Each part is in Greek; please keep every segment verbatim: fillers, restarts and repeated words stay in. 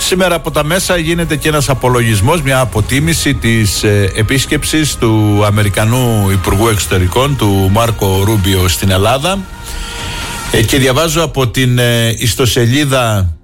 Σήμερα από τα μέσα γίνεται και ένας απολογισμός, μια αποτίμηση της ε, επίσκεψης του Αμερικανού Υπουργού Εξωτερικών, του Μάρκο Ρούμπιο, στην Ελλάδα, ε, και διαβάζω από την ε, ιστοσελίδα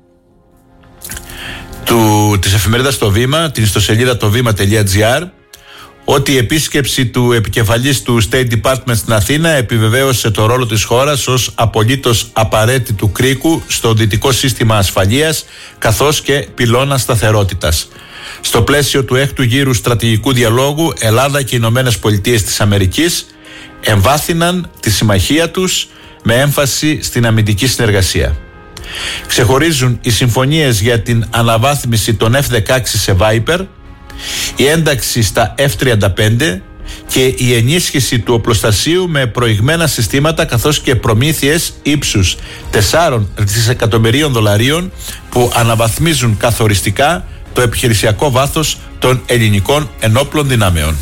του, της εφημερίδας Το Βήμα, την ιστοσελίδα το βήμα τελεία τζι άρ, ότι η επίσκεψη του επικεφαλής του State Department στην Αθήνα επιβεβαίωσε το ρόλο της χώρας ως απολύτως απαραίτητου κρίκου στο δυτικό σύστημα ασφαλείας καθώς και πυλώνα σταθερότητας. Στο πλαίσιο του έκτου γύρου στρατηγικού διαλόγου, Ελλάδα και οι Ηνωμένες Πολιτείες της Αμερικής εμβάθυναν τη συμμαχία τους με έμφαση στην αμυντική συνεργασία. Ξεχωρίζουν οι συμφωνίες για την αναβάθμιση των εφ δεκαέξι σε Viper, η ένταξη στα εφ τριάντα πέντε και η ενίσχυση του οπλοστασίου με προηγμένα συστήματα καθώς και προμήθειες ύψους τεσσάρων δισεκατομμυρίων δολαρίων που αναβαθμίζουν καθοριστικά το επιχειρησιακό βάθος των ελληνικών ενόπλων δυνάμεων.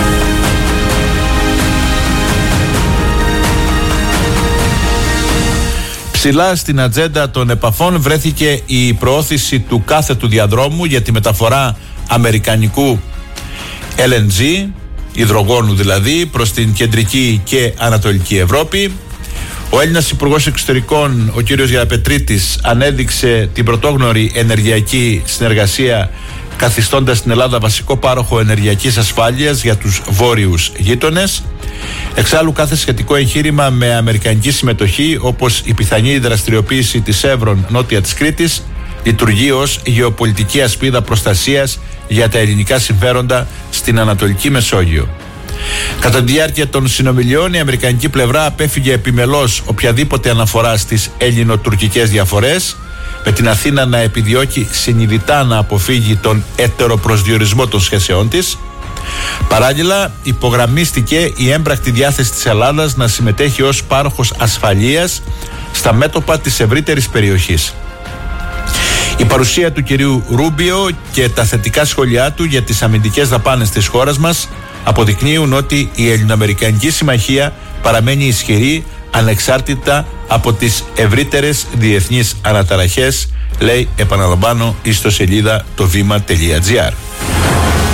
Ψηλά στην ατζέντα των επαφών βρέθηκε η προώθηση του κάθετου διαδρόμου για τη μεταφορά αμερικανικού ελ εν τζι, υδρογόνου δηλαδή, προς την κεντρική και ανατολική Ευρώπη. Ο Έλληνας Υπουργός Εξωτερικών, ο κύριος Γεραπετρίτης, ανέδειξε την πρωτόγνωρη ενεργειακή συνεργασία, καθιστώντας την Ελλάδα βασικό πάροχο ενεργειακής ασφάλειας για τους βόρειους γείτονες. Εξάλλου, κάθε σχετικό εγχείρημα με αμερικανική συμμετοχή, όπως η πιθανή δραστηριοποίηση της Εύρων νότια της Κρήτης, λειτουργεί ως γεωπολιτική ασπίδα προστασίας για τα ελληνικά συμφέροντα στην Ανατολική Μεσόγειο. Κατά τη διάρκεια των συνομιλιών, η αμερικανική πλευρά απέφυγε επιμελώς οποιαδήποτε αναφορά στις ελληνοτουρκικές διαφορές, με την Αθήνα να επιδιώκει συνειδητά να αποφύγει τον ετεροπροσδιορισμό των σχέσεών της. Παράλληλα, υπογραμμίστηκε η έμπρακτη διάθεση της Ελλάδας να συμμετέχει ως πάροχος ασφαλείας στα μέτωπα της ευρύτερης περιοχής. Η παρουσία του κυρίου Ρούμπιο και τα θετικά σχόλιά του για τις αμυντικές δαπάνες της χώρας μας αποδεικνύουν ότι η ελληνοαμερικανική συμμαχία παραμένει ισχυρή ανεξάρτητα από τις ευρύτερες διεθνείς αναταραχές, λέει, επαναλαμβάνω, η ιστοσελίδα το βήμα τελεία τζι άρ.